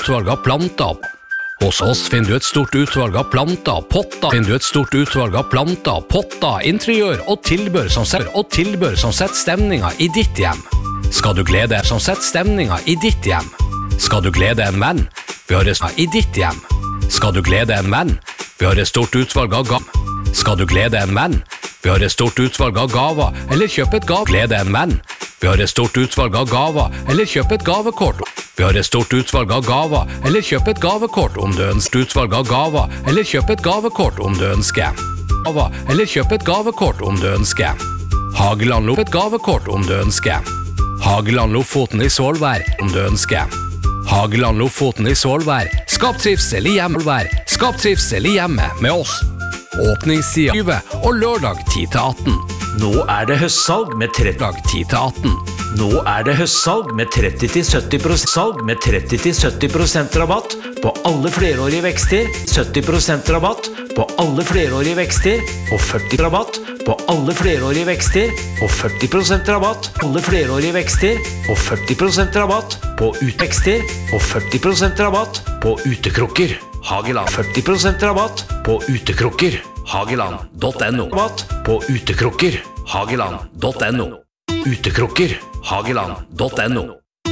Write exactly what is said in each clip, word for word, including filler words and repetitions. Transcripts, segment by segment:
utvalg av planter. Hos oss finner du et stort utvalg av planter, potter, finner du et stort utvalg av planter, potter, interiør og tilbør som setter, og tilbør som setter stemninga i ditt hjem. Skal du glede som setter stemninga i ditt hjem? Skal du glede en venn? Vi har et i ditt hjem. Skal du glede en venn? Vi har et stort utvalg av gaver. Skal du glede en venn? Vi har et stort utvalg av gaver, eller kjøp et gav. Glede en venn? Vi har et stort utvalg av gaver, eller kjøp et gavekort. Vi har et stort utvalg av gaver, eller kjøp et gavekort om du ønsker utvalg av gaver, eller kjøp et gavekort om du ønsker. Gaver, eller kjøp et gavekort om du ønsker. Hageland Loff et gavekort om du ønsker. Hageland Lofoten i Svolvær om du ønsker. Hageland Lofoten i Svolvær. Skap trivsel i hjemmet. Skap trivsel i hjemmet med oss. Åpningstid tjue og lørdag ti til atten. Nå er det høstsalg med tretti ti til atten. Nå er det høstsalg med tretti til sytti prosent salg med tretti til sytti prosent rabatt på alle flerårige vekster, sytti prosent rabatt på alle flerårige vekster og førti rabatt på alle flerårige vekster og førti prosent rabatt på alle flerårige vekster og førti prosent rabatt på utvekster og førti prosent rabatt på utekrukker. Hageland førti prosent rabatt på utekrukker. Hageland punktum no Rabatt på utekrukker. Hageland punktum no Utekrukker. Hageland punktum no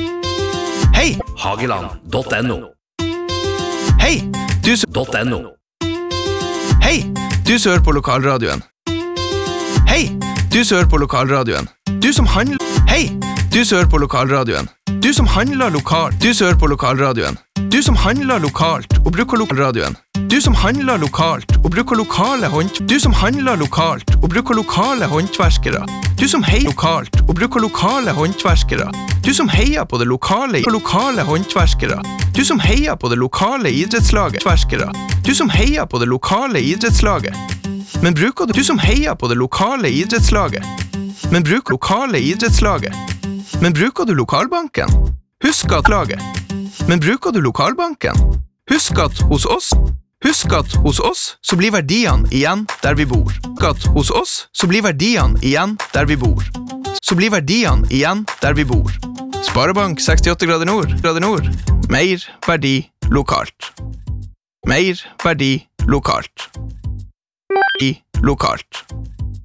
Hei! Hageland punktum no Hei! Du som .no Hei! Du som hører på lokalradioen. Hei! Du som hører på lokalradioen. Du som handler Hei! Du som hører på lokalradioen. Du som handler lokalt. Du som hører på lokalradioen. Du som handler lokalt og bruker lokalradioen. Du som handler lokalt og bruker lokale hånd... Du som handler lokalt og bruker lokale håndverskere. Du som heier lokalt og bruker lokale håndverskere. Du som heier på det lokale lokale håndverskere. Du som heier på det lokale idrettslaget. Håndverskere. Du som heier på det lokale idrettslaget. Men bruker du... Du som heier på det lokale idrettslaget. Men bruker lokale idrettslaget. Men bruker du lokalbanken? Husk at laget. Men bruker du lokalbanken? Husk at hos oss Husk at hos oss så blir verdiene igjen der vi bor. Husk at hos oss så blir verdiene igjen der vi bor. Så blir verdiene igjen der vi bor. Sparebank sekstiåtte grader nord. Grader nord. Mer verdi lokalt. Mer verdi lokalt. I lokalt.